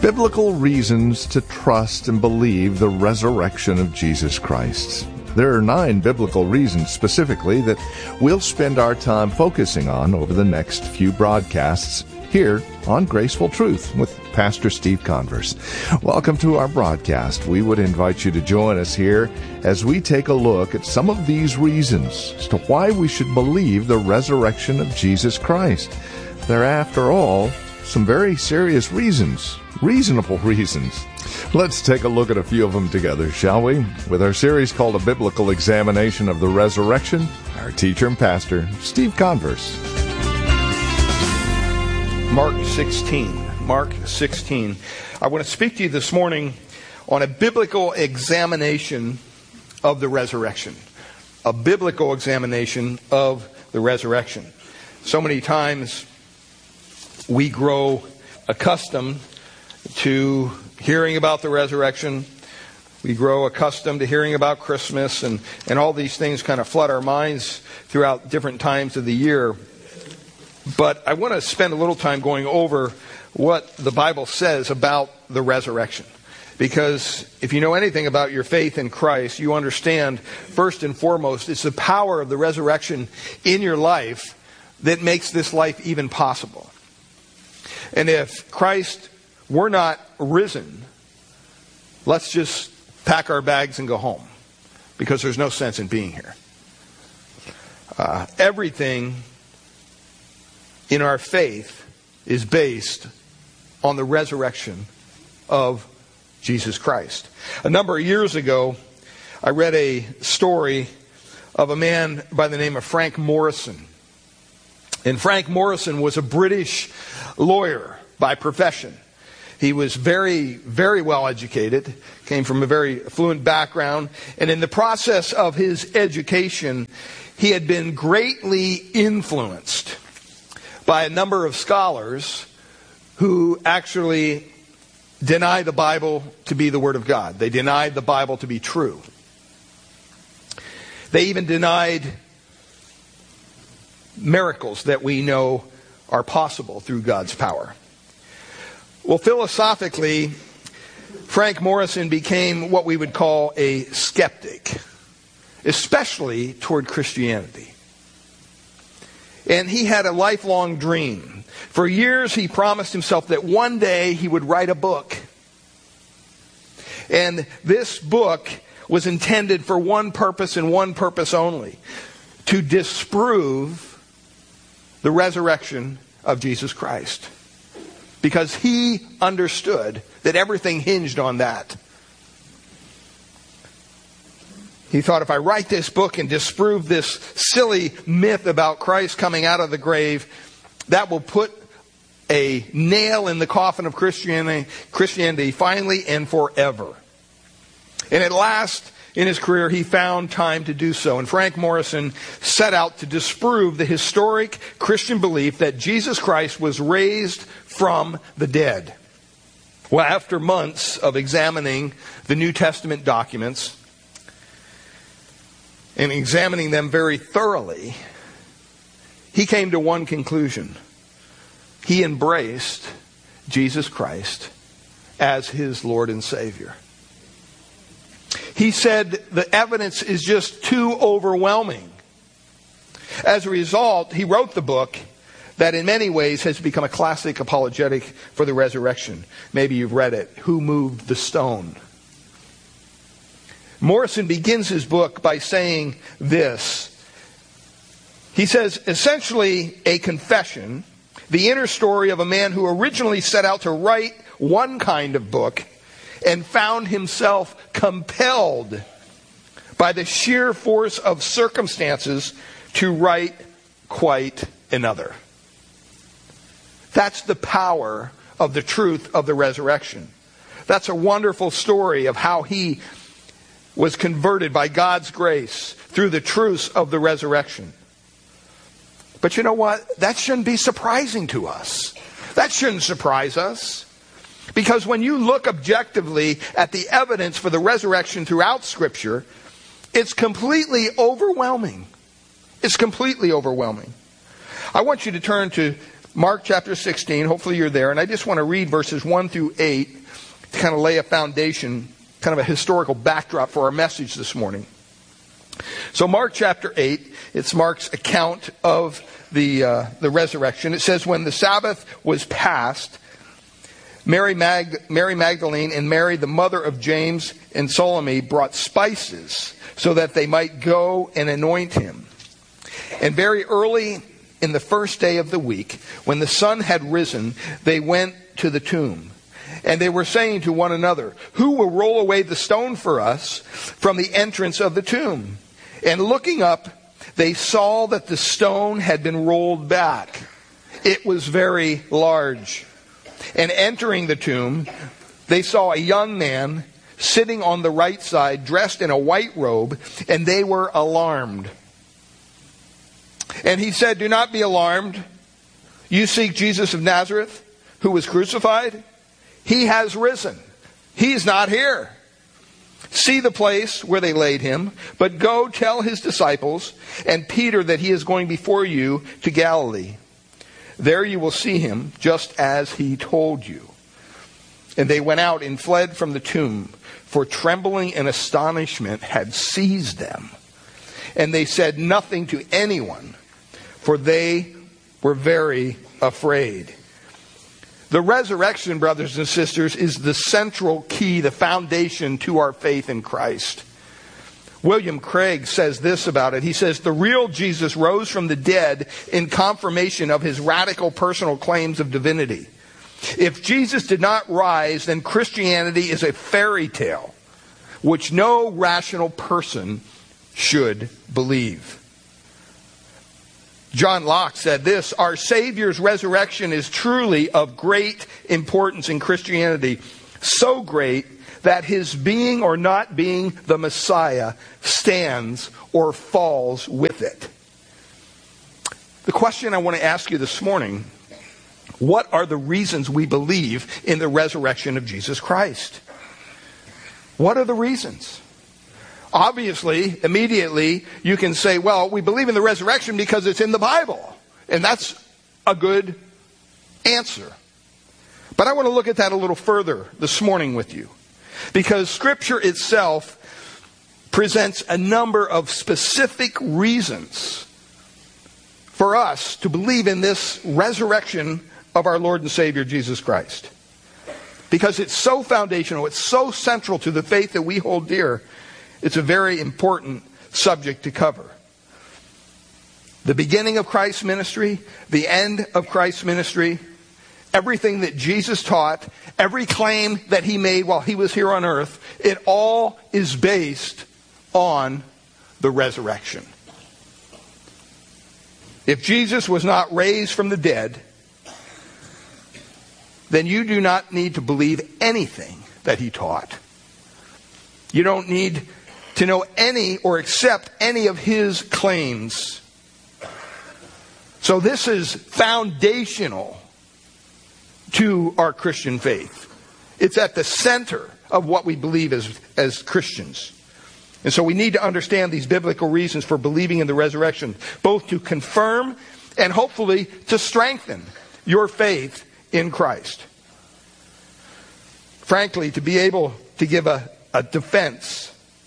Biblical reasons to trust and believe the resurrection of Jesus Christ. There are 9 biblical reasons specifically that we'll spend our time focusing on over the next few broadcasts here on Graceful Truth with Pastor Steve Converse. Welcome to our broadcast. We would invite you to join us here as we take a look at some of these reasons as to why we should believe the resurrection of Jesus Christ. They're, after all, some very serious reasons, reasonable reasons. Let's take a look at a few of them together, shall we? With our series called A Biblical Examination of the Resurrection, our teacher and pastor, Steve Converse. Mark 16. I want to speak to you this morning on a biblical examination of the resurrection. A biblical examination of the resurrection. So many times we grow accustomed to hearing about the resurrection. We grow accustomed to hearing about Christmas, and all these things kind of flood our minds throughout different times of the year. But I want to spend a little time going over what the Bible says about the resurrection. Because if you know anything about your faith in Christ, you understand, first and foremost, it's the power of the resurrection in your life that makes this life even possible. And if Christ were not risen, let's just pack our bags and go home, because there's no sense in being here. Everything in our faith is based on the resurrection of Jesus Christ. A number of years ago, I read a story of a man by the name of Frank Morison. And Frank Morison was a British lawyer by profession. He was very, very well educated, came from a very affluent background, and in the process of his education, he had been greatly influenced by a number of scholars who actually deny the Bible to be the Word of God. They denied the Bible to be true. They even denied miracles that we know are possible through God's power. Well, philosophically, Frank Morison became what we would call a skeptic, especially toward Christianity. And he had a lifelong dream. For years, he promised himself that one day he would write a book. And this book was intended for one purpose and one purpose only: to disprove the resurrection of Jesus Christ. Because he understood that everything hinged on that. He thought, if I write this book and disprove this silly myth about Christ coming out of the grave, that will put a nail in the coffin of Christianity finally and forever. And at last, in his career, he found time to do so. And Frank Morison set out to disprove the historic Christian belief that Jesus Christ was raised from the dead. Well, after months of examining the New Testament documents and examining them very thoroughly, he came to one conclusion. He embraced Jesus Christ as his Lord and Savior. He said the evidence is just too overwhelming. As a result, he wrote the book that in many ways has become a classic apologetic for the resurrection. Maybe you've read it, Who Moved the Stone? Morison begins his book by saying this. He says, essentially a confession, the inner story of a man who originally set out to write one kind of book and found himself compelled by the sheer force of circumstances to write quite another. That's the power of the truth of the resurrection. That's a wonderful story of how he was converted by God's grace through the truths of the resurrection. But you know what? That shouldn't be surprising to us. That shouldn't surprise us. Because when you look objectively at the evidence for the resurrection throughout Scripture, it's completely overwhelming. It's completely overwhelming. I want you to turn to Mark chapter 16, hopefully you're there, and I just want to read verses 1 through 8 to kind of lay a foundation, kind of a historical backdrop for our message this morning. So Mark chapter 8, it's Mark's account of the resurrection. It says, when the Sabbath was past, Mary Magdalene and Mary, the mother of James and Salome, brought spices so that they might go and anoint him. And very early in the first day of the week, when the sun had risen, they went to the tomb. And they were saying to one another, who will roll away the stone for us from the entrance of the tomb? And looking up, they saw that the stone had been rolled back. It was very large. And entering the tomb, they saw a young man sitting on the right side, dressed in a white robe, and they were alarmed. And he said, do not be alarmed. You seek Jesus of Nazareth, who was crucified. He has risen. He is not here. See the place where they laid him, but go tell his disciples and Peter that he is going before you to Galilee. There you will see him, just as he told you. And they went out and fled from the tomb, for trembling and astonishment had seized them. And they said nothing to anyone, for they were very afraid. The resurrection, brothers and sisters, is the central key, the foundation to our faith in Christ. William Craig says this about it. He says, the real Jesus rose from the dead in confirmation of his radical personal claims of divinity. If Jesus did not rise, then Christianity is a fairy tale, which no rational person should believe. John Locke said this, our Savior's resurrection is truly of great importance in Christianity, so great that his being or not being the Messiah stands or falls with it. The question I want to ask you this morning, what are the reasons we believe in the resurrection of Jesus Christ? What are the reasons? Obviously, immediately, you can say, well, we believe in the resurrection because it's in the Bible. And that's a good answer. But I want to look at that a little further this morning with you. Because Scripture itself presents a number of specific reasons for us to believe in this resurrection of our Lord and Savior Jesus Christ. Because it's so foundational, it's so central to the faith that we hold dear. It's a very important subject to cover. The beginning of Christ's ministry, the end of Christ's ministry, everything that Jesus taught, every claim that he made while he was here on earth, it all is based on the resurrection. If Jesus was not raised from the dead, then you do not need to believe anything that he taught. You don't need to know any or accept any of his claims. So this is foundational to our Christian faith. It's at the center of what we believe as Christians. And so we need to understand these biblical reasons for believing in the resurrection, both to confirm and hopefully to strengthen your faith in Christ. Frankly, to be able to give a defense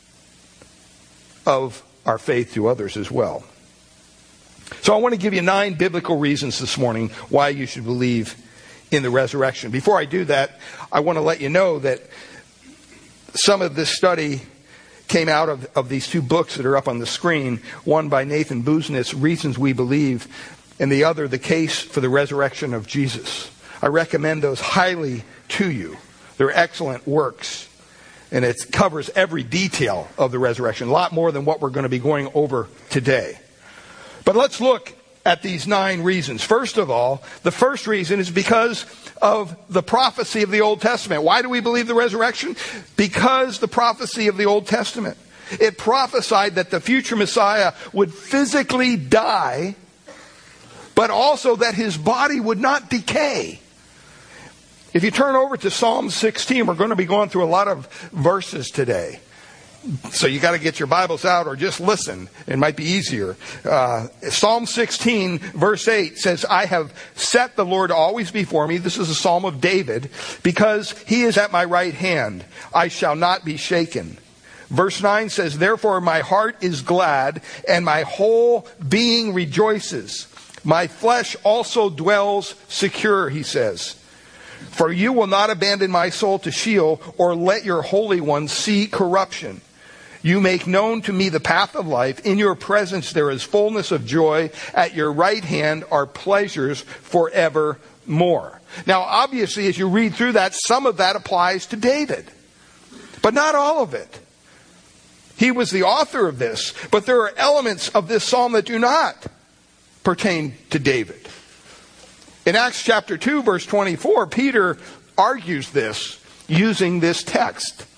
of our faith to others as well. So I want to give you 9 biblical reasons this morning why you should believe in the resurrection. Before I do that, I want to let you know that some of this study came out of these 2 books that are up on the screen. One by Nathan Busenitz, Reasons We Believe, and the other, The Case for the Resurrection of Jesus. I recommend those highly to you. They're excellent works. And it covers every detail of the resurrection, a lot more than what we're going to be going over today. But let's look at these 9 reasons. First of all, the first reason is because of the prophecy of the Old Testament. Why do we believe the resurrection? Because the prophecy of the Old Testament. It prophesied that the future Messiah would physically die, but also that his body would not decay. If you turn over to Psalm 16, we're going to be going through a lot of verses today. So you got to get your Bibles out or just listen. It might be easier. Psalm 16, verse 8 says, I have set the Lord always before me. This is a psalm of David. Because he is at my right hand, I shall not be shaken. Verse 9 says, therefore my heart is glad and my whole being rejoices. My flesh also dwells secure, he says. For you will not abandon my soul to Sheol or let your Holy One see corruption. You make known to me the path of life. In your presence there is fullness of joy. At your right hand are pleasures forevermore. Now, obviously, as you read through that, some of that applies to David. But not all of it. He was the author of this. But there are elements of this psalm that do not pertain to David. In Acts chapter 2, verse 24, Peter argues this using this text.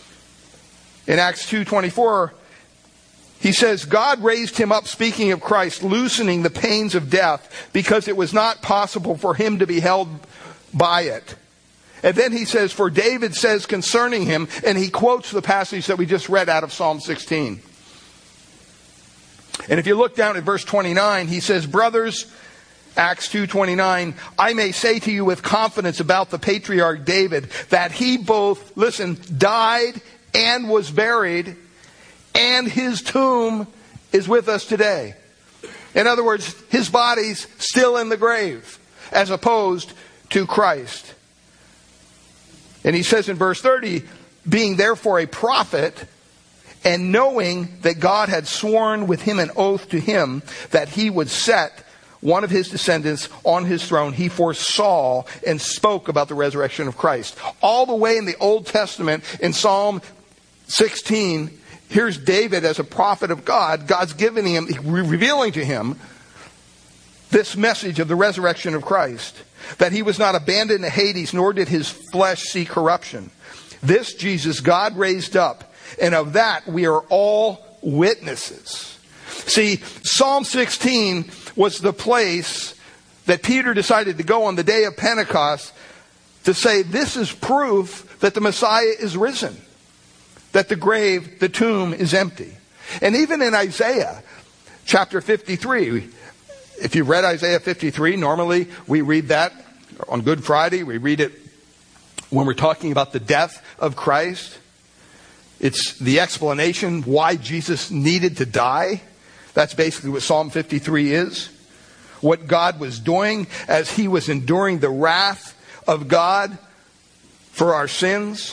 In Acts 2:24, he says, God raised him up, speaking of Christ, loosening the pains of death, because it was not possible for him to be held by it. And then he says, for David says concerning him, and he quotes the passage that we just read out of Psalm 16. And if you look down at verse 29, he says, brothers, Acts 2:29, I may say to you with confidence about the patriarch David, that he both, listen, died and was buried, and his tomb is with us today. In other words, his body's still in the grave, as opposed to Christ. And he says in verse 30, being therefore a prophet, and knowing that God had sworn with him an oath to him that he would set one of his descendants on his throne, he foresaw and spoke about the resurrection of Christ. All the way in the Old Testament, in Psalm 16, here's David as a prophet of God. God's giving him, revealing to him this message of the resurrection of Christ. That he was not abandoned in Hades, nor did his flesh see corruption. This Jesus God raised up, and of that we are all witnesses. See, Psalm 16 was the place that Peter decided to go on the day of Pentecost to say, this is proof that the Messiah is risen. That the grave, the tomb is empty. And even in Isaiah chapter 53, if you've read Isaiah 53, normally we read that on Good Friday. We read it when we're talking about the death of Christ. It's the explanation why Jesus needed to die. That's basically what Psalm 53 is. What God was doing as he was enduring the wrath of God for our sins.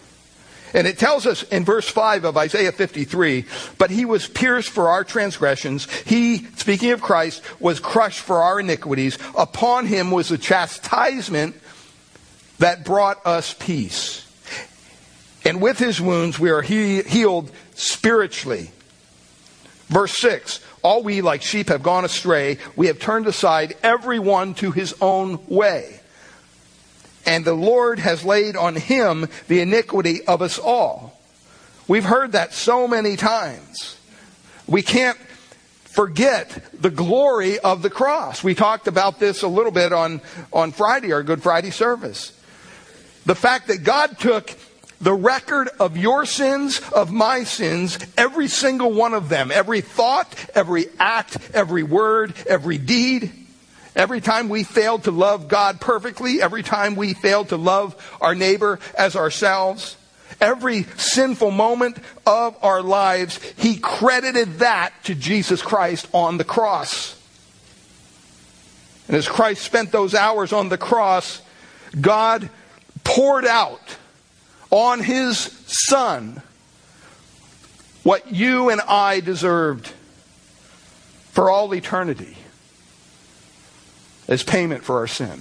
And it tells us in verse 5 of Isaiah 53, but he was pierced for our transgressions. He, speaking of Christ, was crushed for our iniquities. Upon him was the chastisement that brought us peace. And with his wounds we are healed spiritually. Verse 6, all we like sheep have gone astray. We have turned aside everyone to his own way. And the Lord has laid on him the iniquity of us all. We've heard that so many times. We can't forget the glory of the cross. We talked about this a little bit on Friday, our Good Friday service. The fact that God took the record of your sins, of my sins, every single one of them, every thought, every act, every word, every deed. Every time we failed to love God perfectly, every time we failed to love our neighbor as ourselves, every sinful moment of our lives, he credited that to Jesus Christ on the cross. And as Christ spent those hours on the cross, God poured out on his Son what you and I deserved for all eternity. As payment for our sin.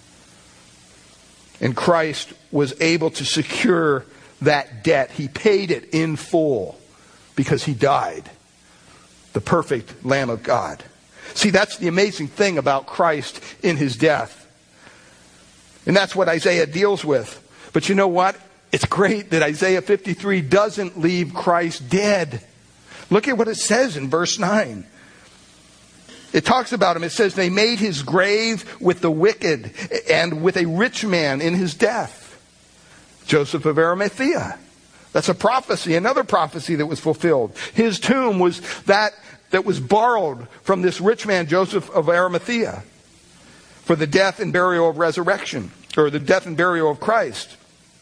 And Christ was able to secure that debt. He paid it in full because he died. The perfect Lamb of God. See, that's the amazing thing about Christ in his death. And that's what Isaiah deals with. But you know what? It's great that Isaiah 53 doesn't leave Christ dead. Look at what it says in verse 9. It talks about him. It says, they made his grave with the wicked and with a rich man in his death. Joseph of Arimathea, That's a prophecy, another prophecy that was fulfilled. His tomb was that was borrowed from this rich man, Joseph of Arimathea, for the death and burial of resurrection, or the death and burial of Christ.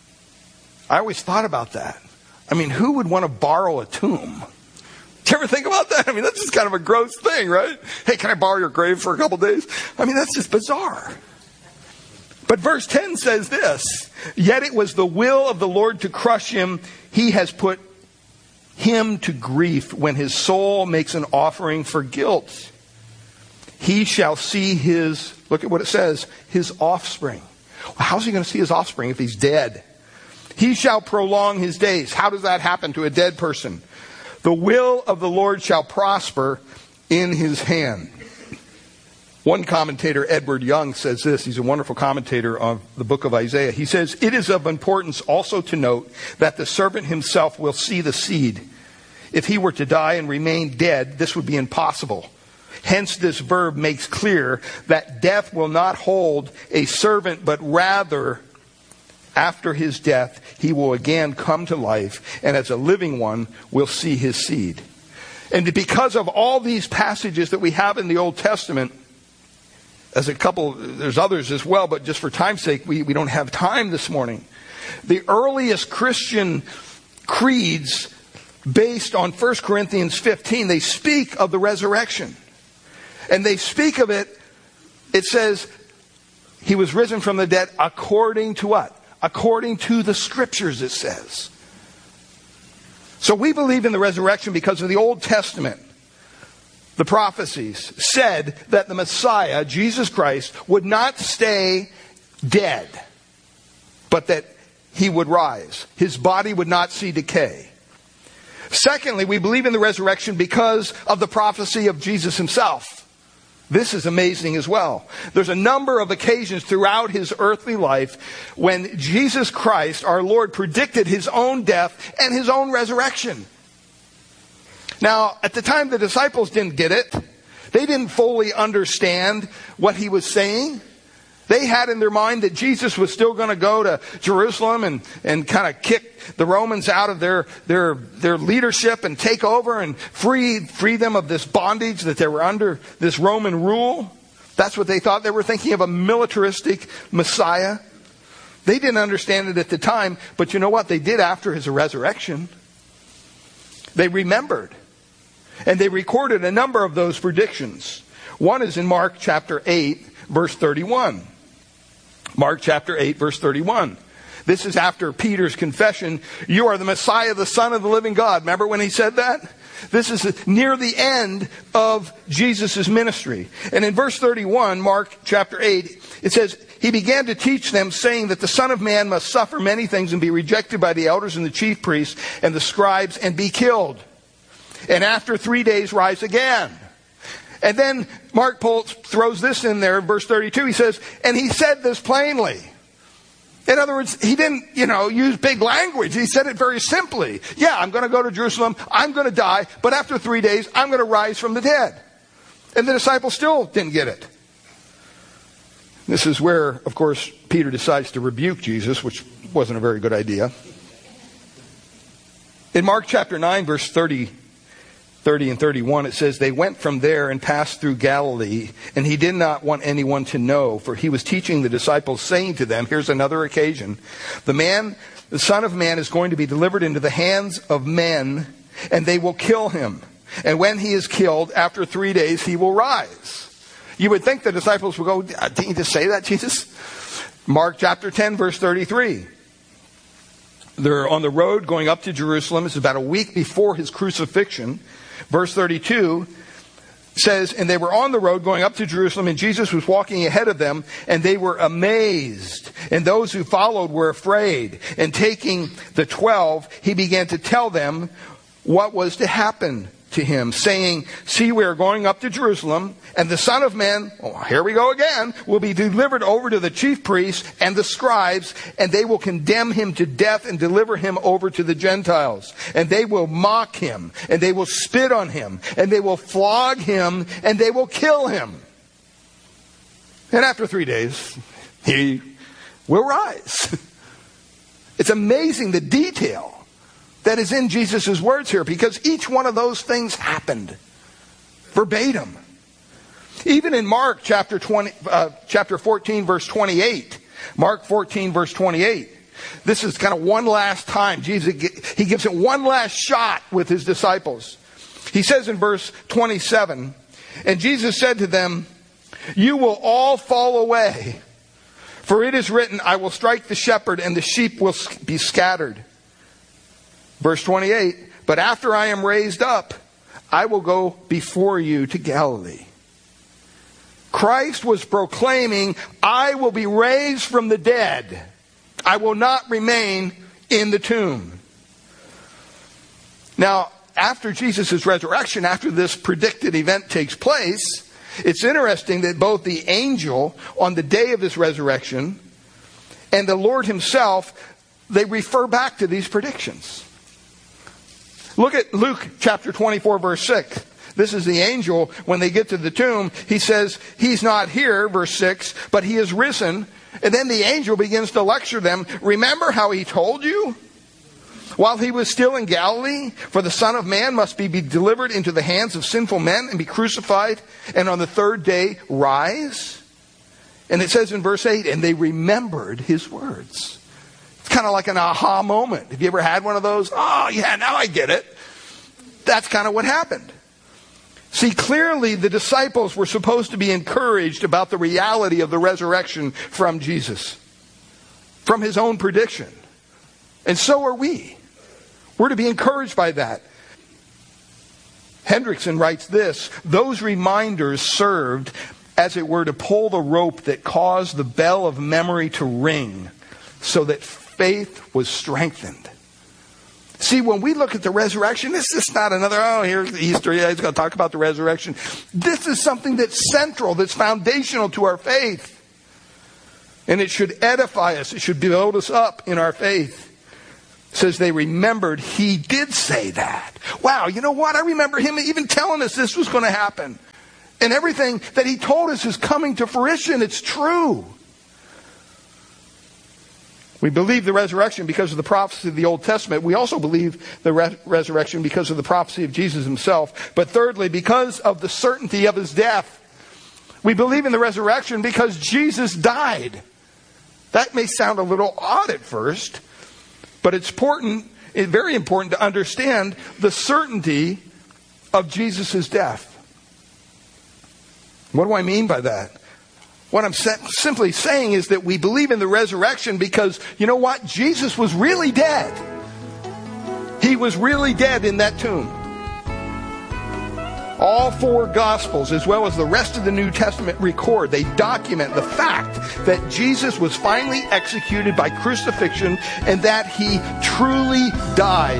I always thought about that. I mean, who would want to borrow a tomb? Do you ever think about that? I mean, that's just kind of a gross thing, right? Hey, can I borrow your grave for a couple days? I mean, that's just bizarre. But verse 10 says this, yet it was the will of the Lord to crush him. He has put him to grief when his soul makes an offering for guilt. He shall see his, look at what it says, his offspring. Well, how's he going to see his offspring if he's dead? He shall prolong his days. How does that happen to a dead person? The will of the Lord shall prosper in his hand. One commentator, Edward Young, says this. He's a wonderful commentator of the book of Isaiah. He says, it is of importance also to note that the servant himself will see the seed. If he were to die and remain dead, this would be impossible. Hence, this verb makes clear that death will not hold a servant, but rather, after his death, he will again come to life, and as a living one will see his seed. And because of all these passages that we have in the Old Testament, as a couple, there's others as well, but just for time's sake, we don't have time this morning. The earliest Christian creeds, based on 1 Corinthians 15, they speak of the resurrection. And they speak of it, it says, he was risen from the dead according to what? According to the Scriptures, it says. So we believe in the resurrection because of the Old Testament. The prophecies said that the Messiah, Jesus Christ, would not stay dead, but that he would rise. His body would not see decay. Secondly, we believe in the resurrection because of the prophecy of Jesus himself. This is amazing as well. There's a number of occasions throughout his earthly life when Jesus Christ, our Lord, predicted his own death and his own resurrection. Now, at the time, the disciples didn't get it. They didn't fully understand what he was saying. They had in their mind that Jesus was still going to go to Jerusalem and kind of kick the Romans out of their leadership and take over and free them of this bondage that they were under, this Roman rule. That's what they thought. They were thinking of a militaristic Messiah. They didn't understand it at the time, but you know what? They did after his resurrection. They remembered. And they recorded a number of those predictions. One is in Mark chapter 8, verse 31. Mark chapter 8, verse 31. This is after Peter's confession, you are the Messiah, the Son of the living God. Remember when he said that? This is near the end of Jesus' ministry. And in verse 31, Mark chapter 8, it says, he began to teach them, saying that the Son of Man must suffer many things and be rejected by the elders and the chief priests and the scribes and be killed. And after 3 days rise again. And then Mark throws this in there in verse 32. He says, and he said this plainly. In other words, he didn't, use big language. He said it very simply. Yeah, I'm going to go to Jerusalem. I'm going to die. But after 3 days, I'm going to rise from the dead. And the disciples still didn't get it. This is where, of course, Peter decides to rebuke Jesus, which wasn't a very good idea. In Mark chapter 9, verse 30 and 31, it says, they went from there and passed through Galilee, and he did not want anyone to know, for he was teaching the disciples, saying to them, here's another occasion, the Son of Man is going to be delivered into the hands of men, and they will kill him. And when he is killed, after 3 days, he will rise. You would think the disciples would go, didn't you just say that, Jesus? Mark chapter 10, verse 33. They're on the road going up to Jerusalem. It's about a week before his crucifixion. Verse 32 says, and they were on the road going up to Jerusalem, and Jesus was walking ahead of them, and they were amazed. And those who followed were afraid. And taking the 12, he began to tell them what was to happen to him, saying, see, we are going up to Jerusalem, and the Son of Man, here we go again, will be delivered over to the chief priests and the scribes, and they will condemn him to death and deliver him over to the Gentiles. And they will mock him, and they will spit on him, and they will flog him, and they will kill him. And after 3 days, he will rise. It's amazing the detail that is in Jesus' words here, because each one of those things happened verbatim. Even in Mark chapter 14, verse 28. Mark 14, verse 28. This is kind of one last time. Jesus, he gives it one last shot with his disciples. He says in verse 27, and Jesus said to them, you will all fall away, for it is written, I will strike the shepherd and the sheep will be scattered. Verse 28, but after I am raised up, I will go before you to Galilee. Christ was proclaiming, I will be raised from the dead. I will not remain in the tomb. Now, after Jesus' resurrection, after this predicted event takes place, it's interesting that both the angel on the day of his resurrection and the Lord himself, they refer back to these predictions. Look at Luke chapter 24, verse 6. This is the angel. When they get to the tomb, he says, he's not here, verse 6, but he is risen. And then the angel begins to lecture them. Remember how he told you while he was still in Galilee? For the Son of Man must be delivered into the hands of sinful men and be crucified, and on the third day rise. And it says in verse 8, and they remembered his words. It's kind of like an aha moment. Have you ever had one of those? Oh, yeah, now I get it. That's kind of what happened. See, clearly the disciples were supposed to be encouraged about the reality of the resurrection from Jesus, from his own prediction. And so are we. We're to be encouraged by that. Hendrickson writes this, those reminders served, as it were, to pull the rope that caused the bell of memory to ring, so that faith was strengthened. See, when we look at the resurrection, this is not another, here's the Easter, yeah, he's going to talk about the resurrection. This is something that's central, that's foundational to our faith. And it should edify us. It should build us up in our faith. It says they remembered he did say that. Wow, you know what? I remember him even telling us this was going to happen. And everything that he told us is coming to fruition. It's true. We believe the resurrection because of the prophecy of the Old Testament. We also believe the resurrection because of the prophecy of Jesus himself. But thirdly, because of the certainty of his death. We believe in the resurrection because Jesus died. That may sound a little odd at first, but it's very important to understand the certainty of Jesus' death. What do I mean by that? What I'm simply saying is that we believe in the resurrection because, you know what? Jesus was really dead. He was really dead in that tomb. All four Gospels, as well as the rest of the New Testament, they document the fact that Jesus was finally executed by crucifixion and that he truly died.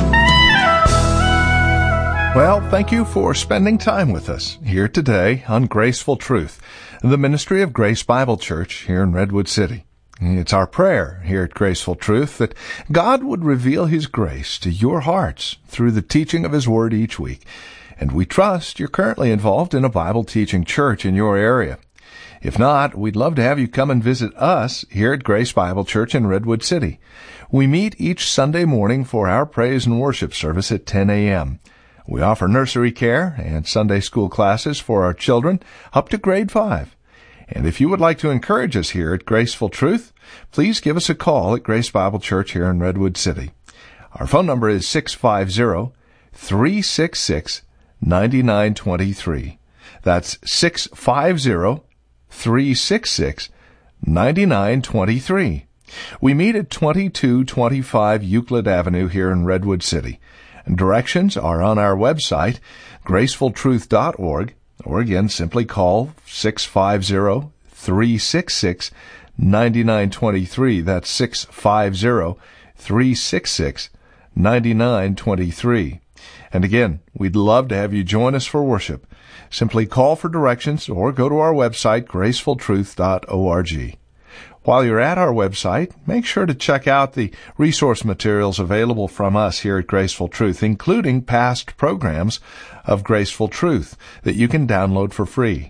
Well, thank you for spending time with us here today on Graceful Truth, the ministry of Grace Bible Church here in Redwood City. It's our prayer here at Graceful Truth that God would reveal his grace to your hearts through the teaching of his word each week. And we trust you're currently involved in a Bible teaching church in your area. If not, we'd love to have you come and visit us here at Grace Bible Church in Redwood City. We meet each Sunday morning for our praise and worship service at 10 a.m. We offer nursery care and Sunday school classes for our children up to grade 5. And if you would like to encourage us here at Graceful Truth, please give us a call at Grace Bible Church here in Redwood City. Our phone number is 650-366-9923. That's 650-366-9923. We meet at 2225 Euclid Avenue here in Redwood City. Directions are on our website, gracefultruth.org, or again, simply call 650-366-9923. That's 650-366-9923. And again, we'd love to have you join us for worship. Simply call for directions or go to our website, gracefultruth.org. While you're at our website, make sure to check out the resource materials available from us here at Graceful Truth, including past programs of Graceful Truth that you can download for free.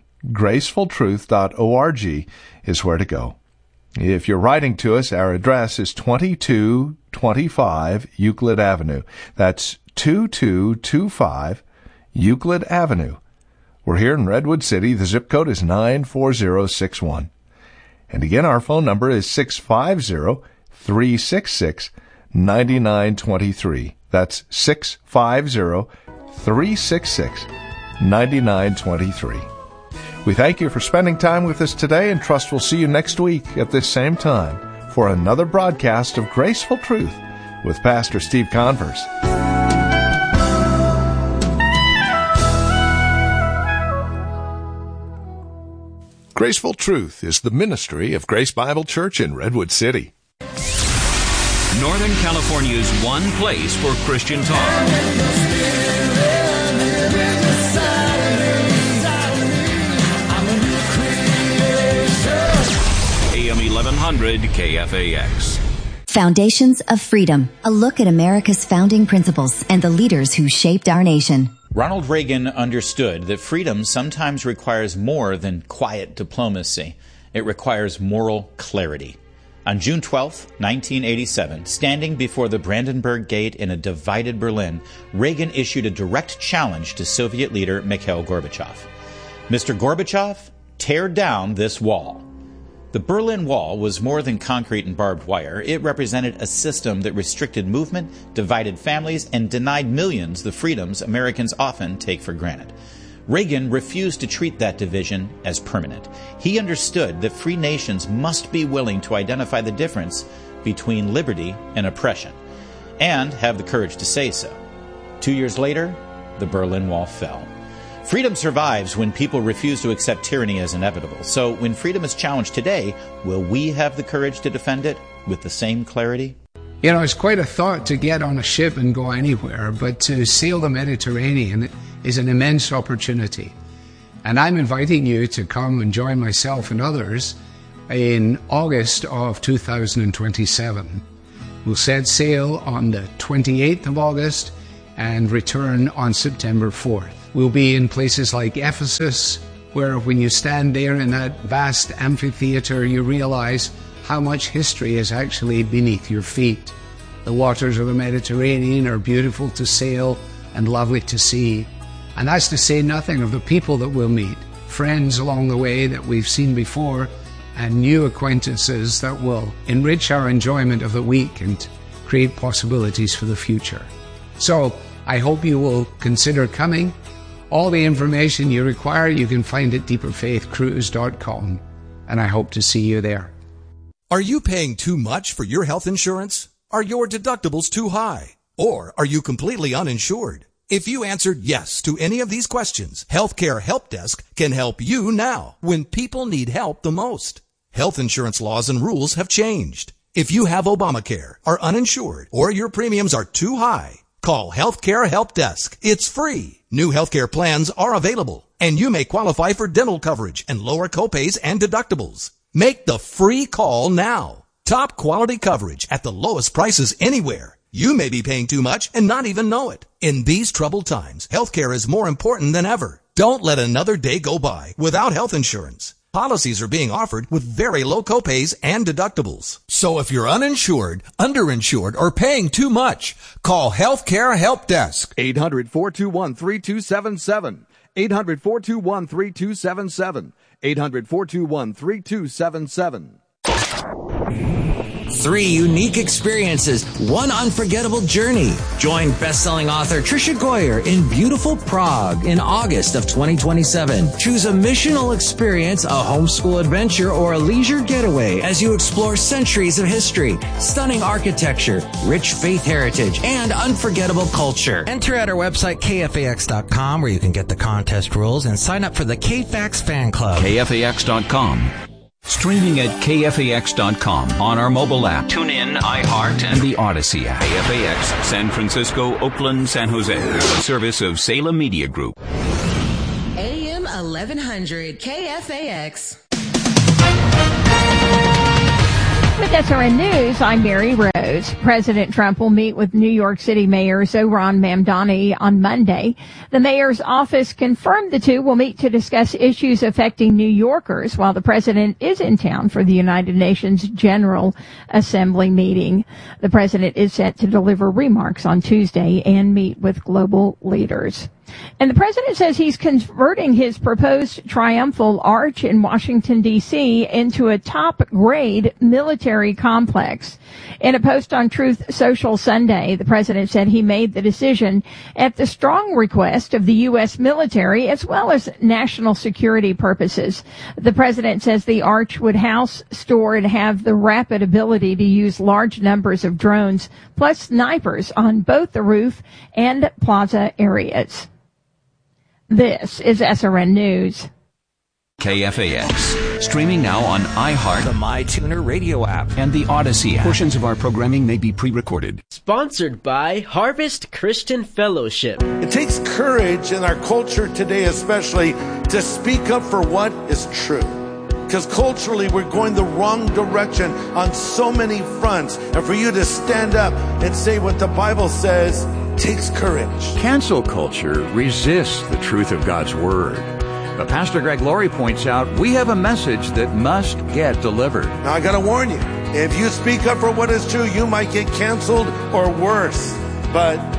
gracefultruth.org is where to go. If you're writing to us, our address is 2225 2225 Euclid Avenue. That's 2225 Euclid Avenue. We're here in Redwood City. The zip code is 94061. And again, our phone number is 650-366-9923. That's 650-366-9923. We thank you for spending time with us today and trust we'll see you next week at this same time for another broadcast of Graceful Truth with Pastor Steve Converse. Graceful Truth is the ministry of Grace Bible Church in Redwood City. Northern California's one place for Christian talk. AM 1100 KFAX. Foundations of Freedom, a look at America's founding principles and the leaders who shaped our nation. Ronald Reagan understood that freedom sometimes requires more than quiet diplomacy. It requires moral clarity. On June 12, 1987, standing before the Brandenburg Gate in a divided Berlin, Reagan issued a direct challenge to Soviet leader Mikhail Gorbachev. Mr. Gorbachev, tear down this wall. The Berlin Wall was more than concrete and barbed wire. It represented a system that restricted movement, divided families, and denied millions the freedoms Americans often take for granted. Reagan refused to treat that division as permanent. He understood that free nations must be willing to identify the difference between liberty and oppression, and have the courage to say so. 2 years later, the Berlin Wall fell. Freedom survives when people refuse to accept tyranny as inevitable. So when freedom is challenged today, will we have the courage to defend it with the same clarity? You know, it's quite a thought to get on a ship and go anywhere, but to sail the Mediterranean is an immense opportunity. And I'm inviting you to come and join myself and others in August of 2027. We'll set sail on the 28th of August and return on September 4th. We'll be in places like Ephesus, where when you stand there in that vast amphitheater, you realize how much history is actually beneath your feet. The waters of the Mediterranean are beautiful to sail and lovely to see. And that's to say nothing of the people that we'll meet, friends along the way that we've seen before, and new acquaintances that will enrich our enjoyment of the week and create possibilities for the future. So I hope you will consider coming. All the information you require you can find at deeperfaithcruise.com, and I hope to see you there. Are you paying too much for your health insurance? Are your deductibles too high? Or are you completely uninsured? If you answered yes to any of these questions, Healthcare Help Desk can help you now when people need help the most. Health insurance laws and rules have changed. If you have Obamacare, are uninsured, or your premiums are too high, call Healthcare Help Desk. It's free. New healthcare plans are available, and you may qualify for dental coverage and lower copays and deductibles. Make the free call now. Top quality coverage at the lowest prices anywhere. You may be paying too much and not even know it. In these troubled times, healthcare is more important than ever. Don't let another day go by without health insurance. Policies are being offered with very low copays and deductibles. So if you're uninsured, underinsured, or paying too much, call Healthcare Help Desk. 800-421-3277. 800-421-3277. 800-421-3277. 3 unique experiences, 1 unforgettable journey. Join best-selling author Tricia Goyer in beautiful Prague in August of 2027. Choose a missional experience, a homeschool adventure, or a leisure getaway as you explore centuries of history, stunning architecture, rich faith heritage, and unforgettable culture. Enter at our website, KFAX.com, where you can get the contest rules and sign up for the KFAX fan club. KFAX.com. Streaming at KFAX.com on our mobile app, TuneIn, iHeart, and the Odyssey app. KFAX, San Francisco, Oakland, San Jose. A service of Salem Media Group. AM 1100 KFAX. With SRN News, I'm Mary Rose. President Trump will meet with New York City Mayor Zohran Mamdani on Monday. The mayor's office confirmed the two will meet to discuss issues affecting New Yorkers while the president is in town for the United Nations General Assembly meeting. The president is set to deliver remarks on Tuesday and meet with global leaders. And the president says he's converting his proposed triumphal arch in Washington, D.C. into a top-grade military complex. In a post on Truth Social Sunday, the president said he made the decision at the strong request of the U.S. military as well as national security purposes. The president says the arch would house, store, and have the rapid ability to use large numbers of drones plus snipers on both the roof and plaza areas. This is SRN News. KFAX. Streaming now on iHeart, the MyTuner radio app, and the Odyssey app. Portions of our programming may be pre-recorded. Sponsored by Harvest Christian Fellowship. It takes courage in our culture today especially to speak up for what is true. Because culturally we're going the wrong direction on so many fronts. And for you to stand up and say what the Bible says takes courage. Cancel culture resists the truth of God's Word. But Pastor Greg Laurie points out we have a message that must get delivered. Now I gotta warn you, if you speak up for what is true, you might get canceled or worse. But